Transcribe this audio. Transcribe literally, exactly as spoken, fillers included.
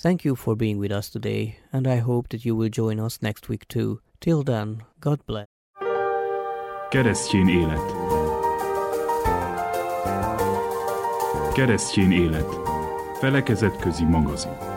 Thank you for being with us today, and I hope that you will join us next week too. Till then, God bless. Keresztjén élet. Keresztjén élet. Felekezetközi magazin.